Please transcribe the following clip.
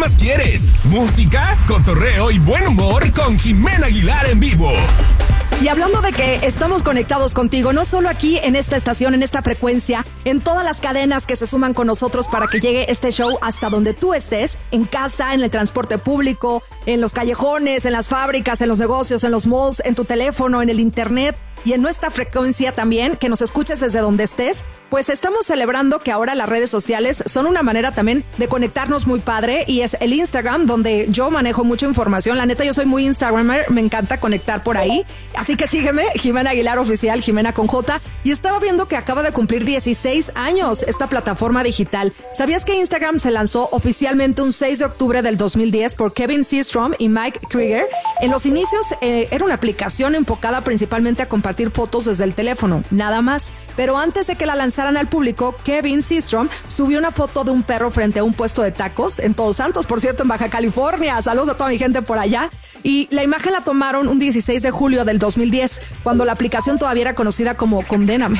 más quieres? Música, cotorreo y buen humor con Jimena Aguilar en vivo. Y hablando de que estamos conectados contigo, no solo aquí en esta estación, en esta frecuencia, en todas las cadenas que se suman con nosotros para que llegue este show hasta donde tú estés, en casa, en el transporte público, en los callejones, en las fábricas, en los negocios, en los malls, en tu teléfono, en el internet y en nuestra frecuencia también, que nos escuches desde donde estés. Pues estamos celebrando que ahora las redes sociales son una manera también de conectarnos muy padre, y es el Instagram, donde yo manejo mucha información. La neta, yo soy muy Instagramer, me encanta conectar por ahí. Así que sígueme, Jimena Aguilar Oficial, Jimena con J. Y estaba viendo que acaba de cumplir 16 años esta plataforma digital. ¿Sabías que Instagram se lanzó oficialmente un 6 de octubre del 2010 por Kevin Systrom y Mike Krieger? En los inicios era una aplicación enfocada principalmente a compartir fotos desde el teléfono, nada más. Pero antes de que la lanzaran al público, Kevin Systrom subió una foto de un perro frente a un puesto de tacos en Todos Santos, por cierto, en Baja California. Saludos a toda mi gente por allá. Y la imagen la tomaron un 16 de julio del 2010, cuando la aplicación todavía era conocida como Condéname.